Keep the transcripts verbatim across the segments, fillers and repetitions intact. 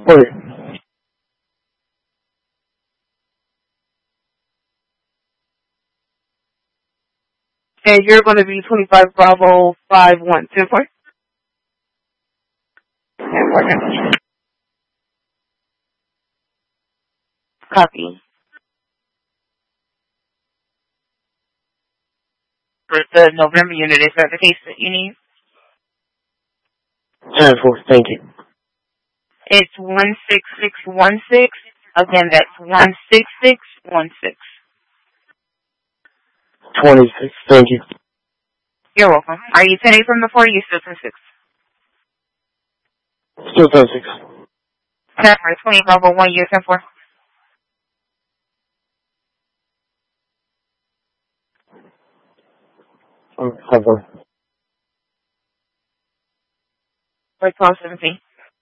Wait. And you're going to be twenty-five Bravo five one ten four. Copy. For the November unit, is that the case that you need? ten four, thank you. It's one six six one six. Again, that's one six six one six. twenty-six, thank you. You're welcome. Are you ten eight from the four or are you still ten six? Still ten six. ten four, twenty Bravo one, you're ten four. Okay, ten four. Like twelve seventeen.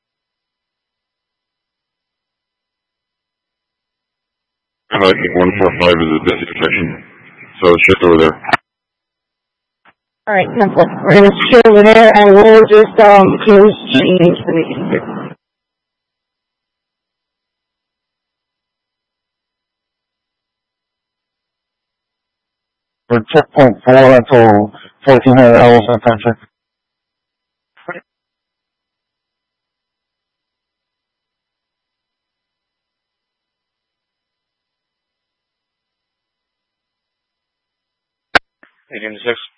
Uh, one four five is a busy section, so it's just over there. All right, simple. We're going to secure over there, and we'll just um close change the meeting. For checkpoint four until fourteen hundred hours on time check. eighteen to six.